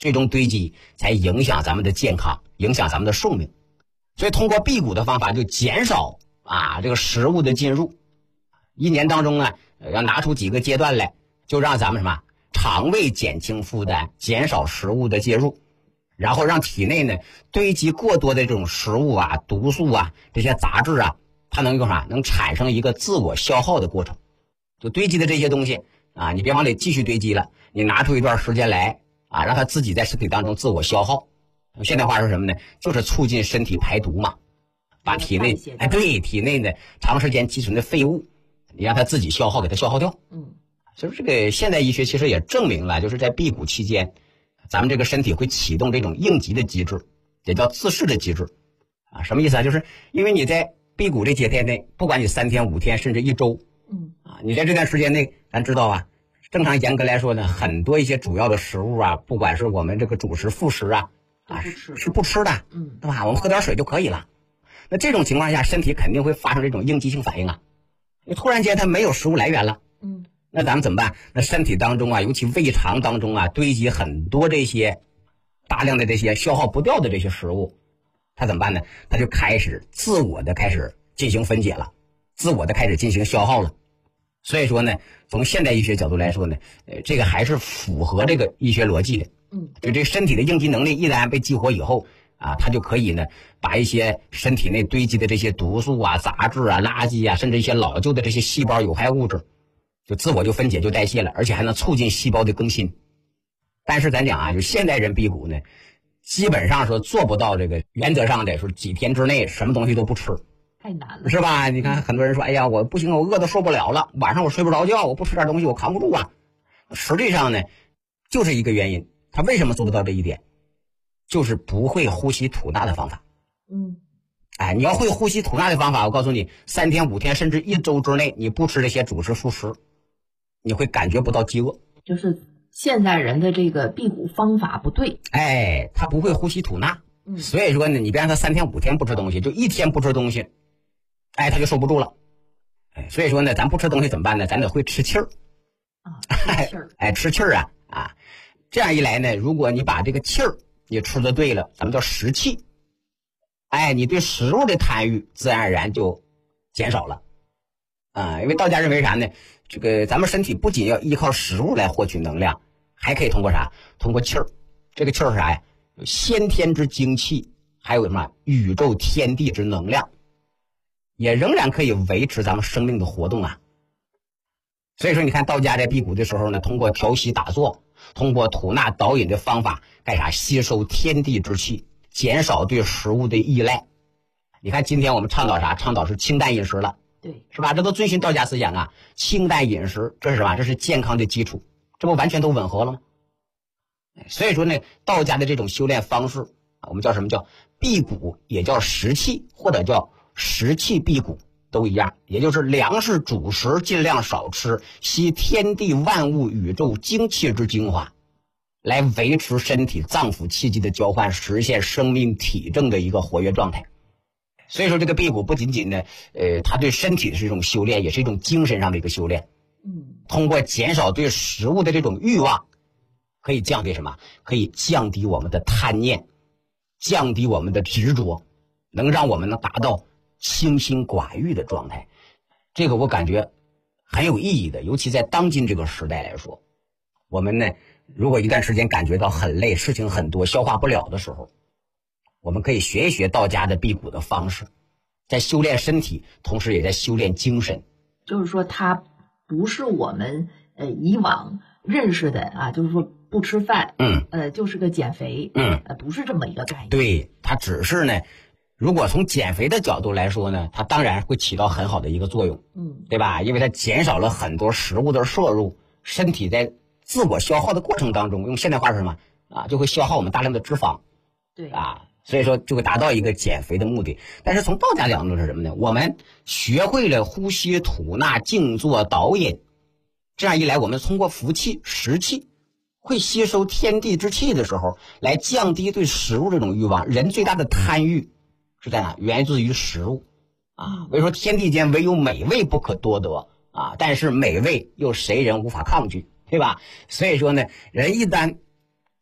最终堆积才影响咱们的健康，影响咱们的寿命。所以通过辟谷的方法就减少这个食物的进入。一年当中呢，要拿出几个阶段来，就让咱们什么肠胃减轻负担，减少食物的介入，然后让体内呢堆积过多的这种食物毒素这些杂质它能用能产生一个自我消耗的过程。就堆积的这些东西你别往里继续堆积了，你拿出一段时间来让它自己在身体当中自我消耗。现代话说什么呢？就是促进身体排毒嘛，把体内体内的长时间积存的废物，你让它自己消耗，给它消耗掉。所以这个现代医学其实也证明了，就是在辟谷期间，咱们这个身体会启动这种应急的机制，也叫自噬的机制。什么意思就是因为你在辟谷这些天内，不管你3天5天甚至1周，你在这段时间内，咱知道正常严格来说呢，很多一些主要的食物不管是我们这个主食副食是不吃的，对吧？我们喝点水就可以了。那这种情况下，身体肯定会发生这种应激性反应你突然间它没有食物来源了，那咱们怎么办？那身体当中尤其胃肠当中堆积很多这些大量的这些消耗不掉的这些食物，它怎么办呢？它就开始自我的开始进行分解了，自我的开始进行消耗了。所以说呢，从现代医学角度来说呢，这个还是符合这个医学逻辑的。就这身体的应激能力一旦被激活以后它就可以呢把一些身体内堆积的这些毒素杂质垃圾甚至一些老旧的这些细胞有害物质，就自我就分解就代谢了，而且还能促进细胞的更新。但是咱讲就现代人辟谷呢，基本上说做不到这个原则上的说几天之内什么东西都不吃， 太难了， 是吧？你看很多人说，哎呀，我不行，我饿得受不了了，晚上我睡不着觉，我不吃点东西我扛不住实际上呢，就是一个原因，他为什么做不到这一点？就是不会呼吸吐纳的方法。你要会呼吸吐纳的方法，我告诉你，3天5天甚至1周之内，你不吃这些主食副食，你会感觉不到饥饿。 就是现代人的这个辟谷方法不对， 他不会呼吸吐纳，所以说呢，你别让他3天5天不吃东西，就1天不吃东西，他就受不住了。所以说呢，咱不吃东西怎么办呢？咱得会吃气儿吃气儿这样一来呢，如果你把这个气儿你吃的对了，咱们叫食气，你对食物的贪欲自然而然就减少了因为道家认为啥呢？这个咱们身体不仅要依靠食物来获取能量，还可以通过啥？通过气儿。这个气儿是啥呀？有先天之精气，还有什么宇宙天地之能量，也仍然可以维持咱们生命的活动所以说你看道家在辟谷的时候呢，通过调息打坐，通过吐纳导引的方法干啥？吸收天地之气，减少对食物的依赖。你看今天我们倡导啥？倡导是清淡饮食了， 对， 是吧？这都遵循道家思想清淡饮食，这是什么？这是健康的基础，这不完全都吻合了吗？所以说呢，道家的这种修炼方式我们叫什么？叫辟谷，也叫食气，或者叫食气辟谷，都一样，也就是粮食主食尽量少吃，吸天地万物宇宙精气之精华，来维持身体脏腑气机的交换，实现生命体证的一个活跃状态。所以说这个辟谷不仅仅呢它对身体是一种修炼，也是一种精神上的一个修炼。通过减少对食物的这种欲望，可以降低什么？可以降低我们的贪念，降低我们的执着，能让我们能达到清心寡欲的状态。这个我感觉很有意义的，尤其在当今这个时代来说，我们呢如果一段时间感觉到很累，事情很多，消化不了的时候，我们可以学一学道家的辟谷的方式，在修炼身体，同时也在修炼精神。 就是说它不是我们以往认识的就是说不吃饭就是个减肥不是这么一个概念。 对，它只是呢，如果从减肥的角度来说呢，它当然会起到很好的一个作用对吧？因为它减少了很多食物的摄入，身体在自我消耗的过程当中，用现代话是什么就会消耗我们大量的脂肪， 对所以说就会达到一个减肥的目的。但是从道家角度是什么呢？我们学会了呼吸吐纳静坐导引，这样一来，我们通过服气食气，会吸收天地之气的时候，来降低对食物这种欲望。人最大的贪欲是在哪？源自于食物所以说天地间唯有美味不可多得但是美味又谁人无法抗拒，对吧？所以说呢，人一旦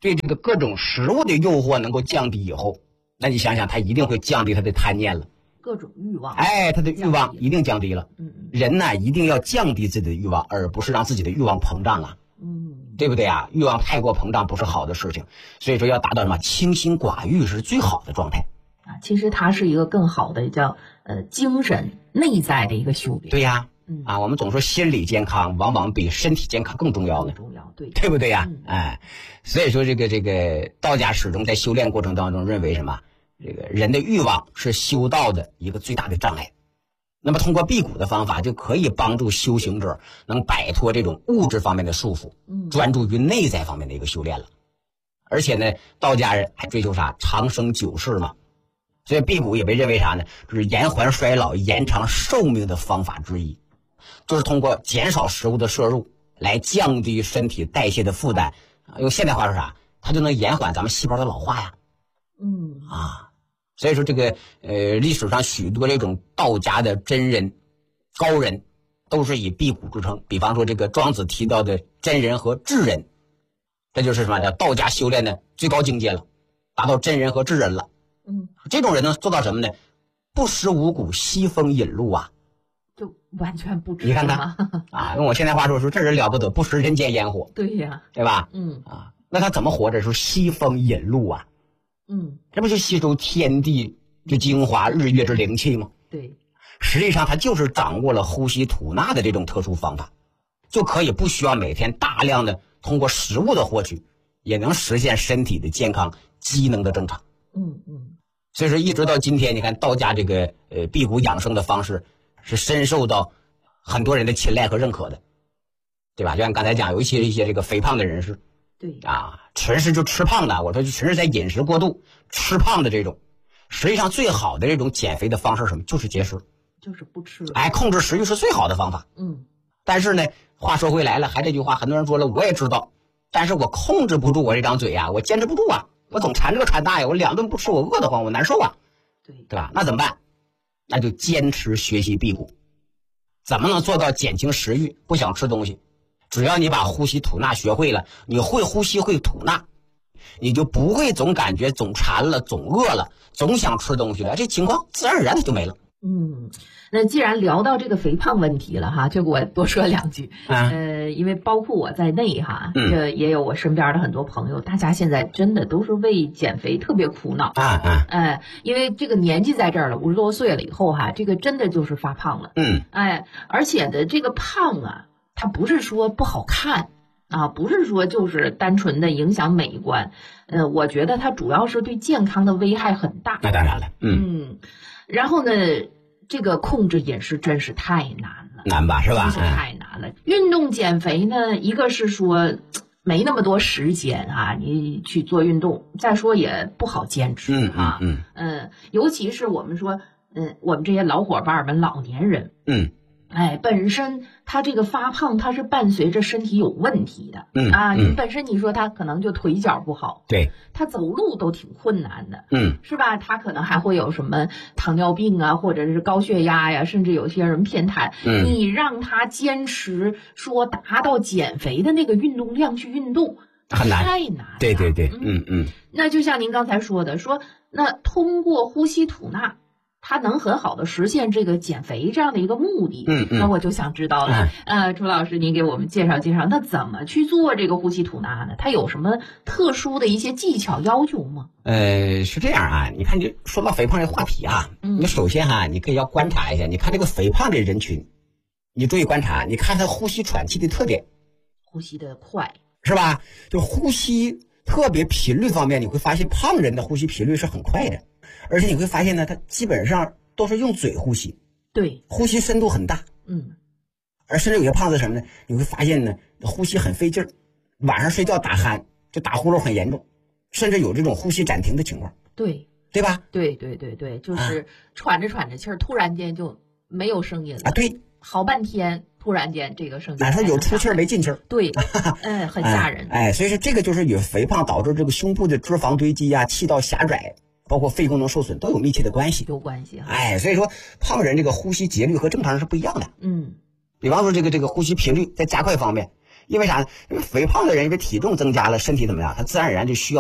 对这个各种食物的诱惑能够降低以后，那你想想，他一定会降低他的贪念了， 各种欲望， 他的欲望一定降低了。人呢一定要降低自己的欲望，而不是让自己的欲望膨胀啊。对不对啊？欲望太过膨胀不是好的事情，所以说要达到什么清心寡欲是最好的状态啊。其实它是一个更好的叫精神内在的一个修炼。 对呀，我们总说心理健康往往比身体健康更重要呢， 重要， 对不对呀？所以说这个道家始终在修炼过程当中认为什么？这个人的欲望是修道的一个最大的障碍。那么通过辟谷的方法就可以帮助修行者能摆脱这种物质方面的束缚，专注于内在方面的一个修炼了。而且呢，道家人还追求啥？长生久世嘛。所以辟谷也被认为啥呢？就是延缓衰老、延长寿命的方法之一，就是通过减少食物的摄入来降低身体代谢的负担。用现代话说啥？它就能延缓咱们细胞的老化呀。所以说这个历史上许多这种道家的真人高人都是以辟谷著称，比方说这个庄子提到的真人和智人，这就是什么叫道家修炼的最高境界了，达到真人和智人了。这种人能做到什么呢？不食五谷，西风饮露啊， 就完全不吃。 你看看用我现在话说这人了不得，不食人间烟火。 对呀， 对吧？那他怎么活着？是西风饮露啊。这不就吸收天地之精华、日月之灵气吗？ 对， 实际上他就是掌握了呼吸吐纳的这种特殊方法，就可以不需要每天大量的通过食物的获取，也能实现身体的健康、机能的正常。所以说一直到今天，你看道家这个辟谷养生的方式是深受到很多人的青睐和认可的，对吧？就像刚才讲，尤其是一些这个肥胖的人士。 对纯是就吃胖的，我说就纯是在饮食过度吃胖的这种，实际上最好的这种减肥的方式是什么？就是节食， 就是不吃。 控制食欲是最好的方法。但是呢，话说回来了，还这句话，很多人说了，我也知道，但是我控制不住我这张嘴啊，我坚持不住啊，我总馋这个馋那呀，我2顿不吃我饿得慌，我难受啊，对吧？那怎么办？那就坚持学习辟谷。怎么能做到减轻食欲，不想吃东西？只要你把呼吸吐纳学会了，你会呼吸会吐纳，你就不会总感觉总馋了、总饿了、总想吃东西了，这情况自然而然的就没了。 那既然聊到这个肥胖问题了哈，就给我多说2句。因为包括我在内哈，这也有我身边的很多朋友，大家现在真的都是为减肥特别苦恼。因为这个年纪在这儿了，50多岁了以后哈，这个真的就是发胖了。而且的这个胖啊，它不是说不好看不是说就是单纯的影响美观，我觉得它主要是对健康的危害很大。 那当然了。 然后呢，这个控制饮食真是太难了， 难吧，是吧？ 真是太难了。运动减肥呢，一个是说没那么多时间你去做运动，再说也不好坚持尤其是我们说我们这些老伙伴们、老年人，本身他这个发胖，他是伴随着身体有问题的。你本身你说他可能就腿脚不好， 对， 他走路都挺困难的，是吧？他可能还会有什么糖尿病或者是高血压呀，甚至有些人偏瘫。你让他坚持说达到减肥的那个运动量去运动， 很难， 太难了。 对。 那就像您刚才说的，说那通过呼吸吐纳，它能很好的实现这个减肥这样的一个目的。那我就想知道了，朱老师，您给我们介绍介绍，那怎么去做这个呼吸吐纳呢？它有什么特殊的一些技巧要求吗？ 是这样你看，你说到肥胖这个话题你首先你可以要观察一下，你看这个肥胖的人群，你注意观察，你看他呼吸喘气的特点， 呼吸的快， 是吧？就呼吸特别频率方面，你会发现胖人的呼吸频率是很快的。而且你会发现呢，他基本上都是用嘴呼吸， 对， 呼吸深度很大，而甚至有些胖子什么呢，你会发现呢，呼吸很费劲儿，晚上睡觉打鼾，就打呼噜很严重，甚至有这种呼吸暂停的情况，对吧？ 对，就是喘着喘着气儿，突然间就没有声音了对， 好半天，突然间这个声音， 哪说有出气儿没进气儿？ 对，很吓人。 所以说这个就是与肥胖导致这个胸部的脂肪堆积气道狭窄，包括肺功能受损都有密切的关系。 有关系所以说胖人这个呼吸节律和正常人是不一样的。 嗯， 比方说这个呼吸频率在加快方面， 因为啥？肥胖的人因为体重增加了，身体怎么样？他自然而然就需要